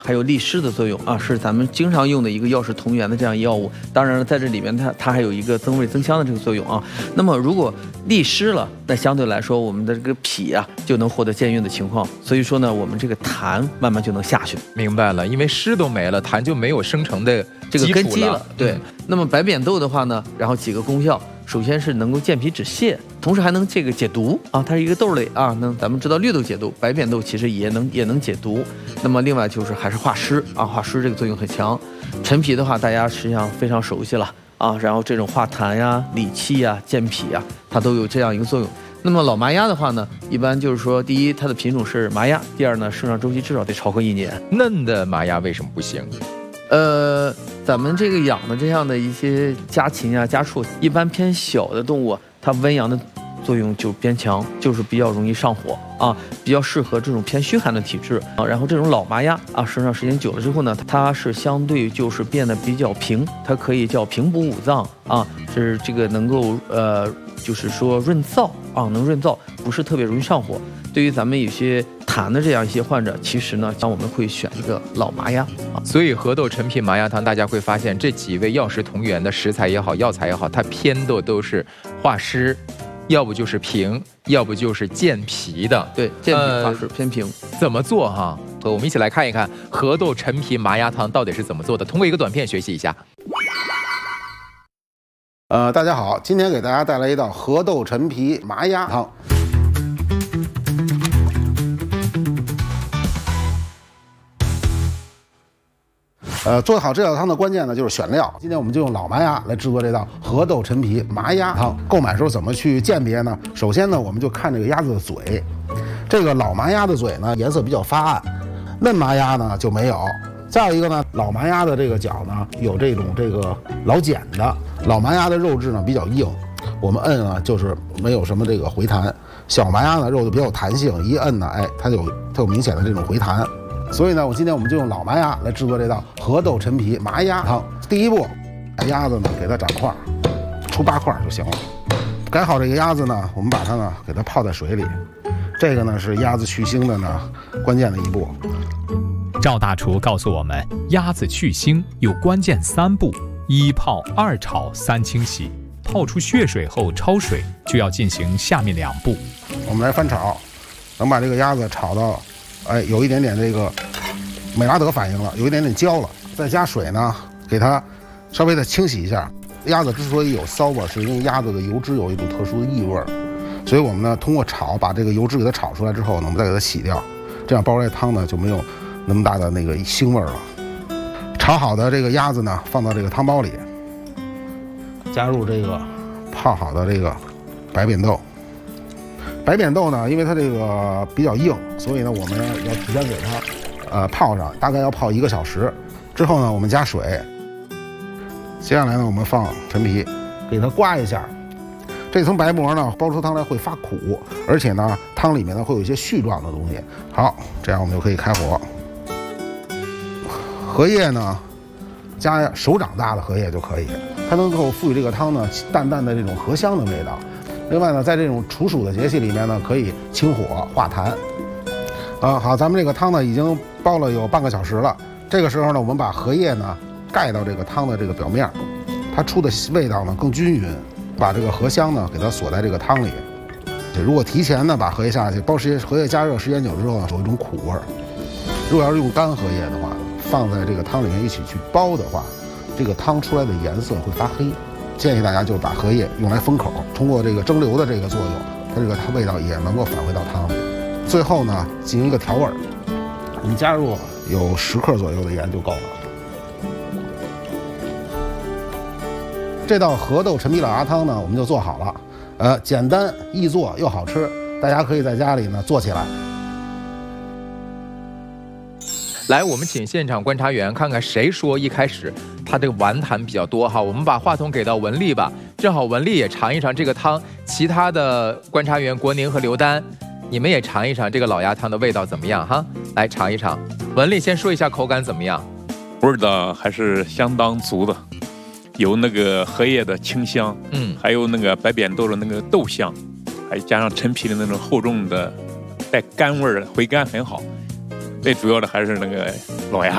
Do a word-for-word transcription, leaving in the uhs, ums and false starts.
还有利湿的作用啊，是咱们经常用的一个药食同源的这样药物。当然了，在这里面它它还有一个增味增香的这个作用啊。那么如果利湿了，那相对来说我们的这个脾啊就能获得健运的情况。所以说呢，我们这个痰慢慢就能下去。 明白了，因为湿都没了，痰就没有生成的这个根基了。 了。对，嗯、那么白扁豆的话呢，然后几个功效。首先是能够健脾止泻，同时还能这个解毒啊，它是一个豆类啊。那咱们知道绿豆解毒，白扁豆其实也能也能解毒。那么另外就是还是化湿啊，化湿这个作用很强。陈皮的话，大家实际上非常熟悉了啊。然后这种化痰呀、理气呀、健脾呀，它都有这样一个作用。那么老麻鸭的话呢，一般就是说，第一它的品种是麻鸭，第二呢生长周期至少得超过一年。 嫩的麻鸭为什么不行？ 呃，咱们这个养的这样的一些家禽啊、家畜，一般偏小的动物，它温阳的作用就偏强，就是比较容易上火啊，比较适合这种偏虚寒的体质啊。然后这种老麻鸭啊，生长时间久了之后呢，它是相对就是变得比较平，它可以叫平补五脏啊，是这个能够呃，就是说润燥啊，能润燥，不是特别容易上火。对于咱们有些痰的这样一些患者，其实呢，像我们会选一个老麻鸭啊。 所以河豆陈皮麻鸭汤，大家会发现这几味药食同源的食材也好，药材也好，它偏的都是化湿，要不就是平，要不就是健脾的。 对，健脾化湿、呃、偏平。 怎么做哈？我们一起来看一看河豆陈皮麻鸭汤到底是怎么做的。通过一个短片学习一下。 呃，大家好，今天给大家带来一道河豆陈皮麻鸭汤。呃，做好这道汤的关键呢，就是选料。今天我们就用老麻鸭来制作这道河豆陈皮麻鸭汤。购买时候怎么去鉴别呢？首先呢，我们就看这个鸭子的嘴。这个老麻鸭的嘴呢，颜色比较发暗，嫩麻鸭呢就没有。再有一个呢，老麻鸭的这个角呢，有这种这个老茧的。老麻鸭的肉质呢比较硬，我们摁呢就是没有什么这个回弹。小麻鸭呢肉就比较有弹性，一摁呢，哎，它有它有明显的这种回弹。所以呢，我今天我们就用老麻鸭来制作这道河豆陈皮麻鸭汤。第一步，把鸭子呢给它斩块，出八块就行了。改好这个鸭子呢，我们把它呢给它泡在水里。这个呢是鸭子去腥的呢关键的一步。 赵大厨告诉我们，鸭子去腥有关键三步：一泡、二炒、三清洗。泡出血水后焯水，就要进行下面两步。 我们来翻炒，能把这个鸭子炒到。哎，有一点点这个美拉德反应了，有一点点焦了，再加水呢，给它稍微的清洗一下。鸭子之所以有骚味，是因为鸭子的油脂有一种特殊的异味，所以我们呢通过炒把这个油脂给它炒出来之后呢，我们再给它洗掉，这样煲出来汤呢就没有那么大的那个腥味了。炒好的这个鸭子呢放到这个汤包里，加入这个泡好的这个白扁豆。白扁豆呢，因为它这个比较硬，所以呢，我们要提前给它，呃，泡上，大概要泡一个小时。之后呢，我们加水。接下来呢，我们放陈皮，给它刮一下。这层白膜呢，煲出汤来会发苦，而且呢，汤里面呢会有一些絮状的东西。好，这样我们就可以开火。荷叶呢，加手掌大的荷叶就可以，它能够赋予这个汤呢淡淡的这种荷香的味道。另外呢，在这种处暑的节气里面呢，可以清火化痰。啊，好，咱们这个汤呢已经煲了有半个小时了。这个时候呢，我们把荷叶呢盖到这个汤的这个表面，它出的味道呢更均匀，把这个荷香呢给它锁在这个汤里。如果提前呢把荷叶下去，煲时间荷叶加热时间久之后呢，有一种苦味儿。如果要是用干荷叶的话，放在这个汤里面一起去煲的话，这个汤出来的颜色会发黑。建议大家就是把荷叶用来封口，通过这个蒸馏的这个作用，它这个它味道也能够返回到汤里。最后呢，进行一个调味儿，我们加入有十克左右的盐就够了。这道河豆陈皮老鸭汤呢，我们就做好了，呃，简单易做又好吃，大家可以在家里呢做起来。 来，我们请现场观察员看看谁说一开始他这个顽痰比较多哈。我们把话筒给到文丽吧，正好文丽也尝一尝这个汤。其他的观察员国宁和刘丹，你们也尝一尝这个老鸭汤的味道怎么样哈？来尝一尝。文丽先说一下口感怎么样？ 味道还是相当足的，有那个荷叶的清香，嗯，还有那个白扁豆的那个豆香，还加上陈皮的那种厚重的带甘味儿的回甘很好。最主要的还是那个老鸭。